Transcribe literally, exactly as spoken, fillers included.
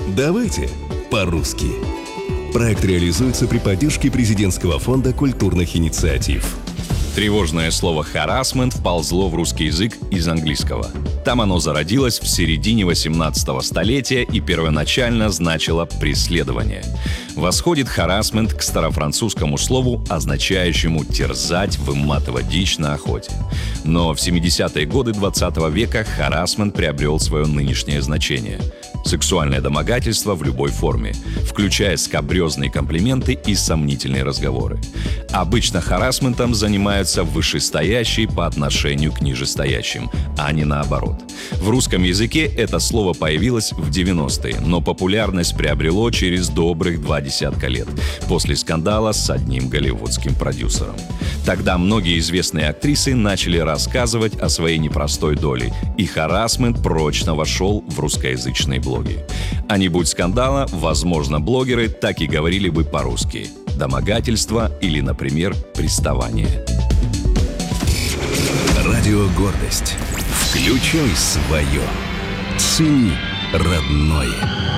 Давайте по-русски. Проект реализуется при поддержке Президентского фонда культурных инициатив. Тревожное слово «харассмент» вползло в русский язык из английского. Там оно зародилось в середине восемнадцатого столетия и первоначально значило «преследование». Восходит харассмент к старофранцузскому слову, означающему терзать, выматывать дичь на охоте. Но в семидесятые годы двадцатого века харассмент приобрел свое нынешнее значение – сексуальное домогательство в любой форме, включая скабрёзные комплименты и сомнительные разговоры. Обычно харассментом занимаются вышестоящие по отношению к нижестоящим, а не наоборот. В русском языке это слово появилось в девяностые, но популярность приобрело через добрых два десятка лет, после скандала с одним голливудским продюсером. Тогда многие известные актрисы начали рассказывать о своей непростой доле, и харассмент прочно вошел в русскоязычные блоги. А не будь скандала, возможно, блогеры так и говорили бы по-русски: домогательство или, например, приставание. Радио «Гордость». Включай свое. Цени родное.